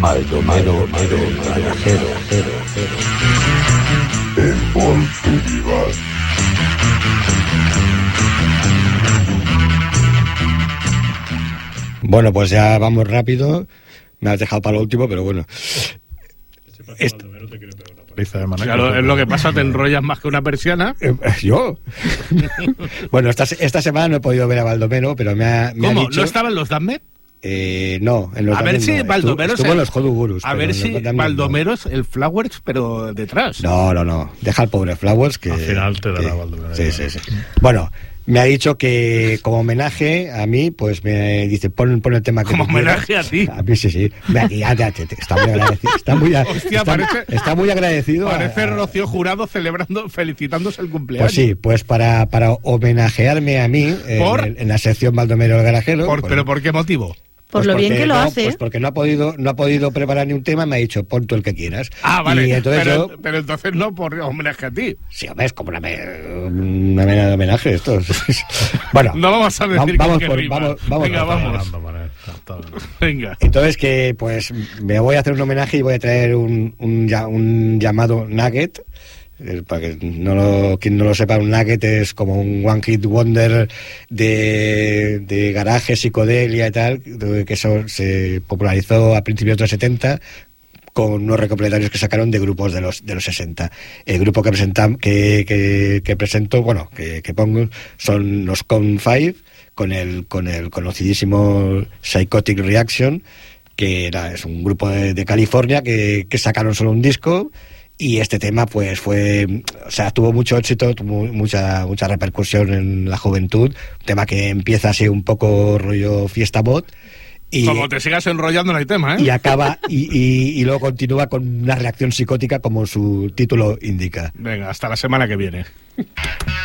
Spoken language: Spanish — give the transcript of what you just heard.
Baldomero Garajero. En Portugal. Bueno, pues ya vamos rápido. Me has dejado para lo último, pero bueno. Claro, es lo que pasa, te enrollas más que una persiana. ¿Yo? Bueno, esta semana no he podido ver a Baldomero, pero me ha ¿Cómo? dicho... ¿No estaban los Dammed? No, en los A ver si no. Baldomero estuvo en los Jodugurus. A ver si Baldomero es el Flowers, pero detrás. No. Deja al pobre Flowers que... Al final te dará Baldomero. Sí. Bueno, me ha dicho que como homenaje a mí, pues me dice, pon el tema que como homenaje quieras. a ti. A mí sí. Está muy agradecido. Está muy agradecido. Parece Rocío Jurado felicitándose el cumpleaños. Pues sí, pues para homenajearme a mí en la sección Baldomero el Garajero. ¿Pero por qué motivo? Por lo bien que lo hace. Pues porque no ha podido preparar ni un tema, me ha dicho, pon tú el que quieras. Ah, vale. Y entonces pero entonces no por homenaje a ti. Sí, hombre, es como una manera de homenaje esto. Bueno. No vamos a decir vamos. Venga, vamos. Venga. Entonces que, pues, me voy a hacer un homenaje y voy a traer un llamado Nugget. Para que quien no lo sepa, un Nugget es como un one hit wonder de garaje, psicodelia y tal, que eso se popularizó a principios de los 70 con unos recopilatorios que sacaron de grupos de los 60. El grupo que pongo son los Con 5 con el conocidísimo Psychotic Reaction, que es un grupo de California que sacaron solo un disco. Y este tema pues tuvo mucho éxito, tuvo mucha repercusión en la juventud. Un tema que empieza así un poco rollo fiesta bot. Y como te sigas enrollando no hay tema, ¿eh? Y acaba y luego continúa con una reacción psicótica como su título indica. Venga, hasta la semana que viene.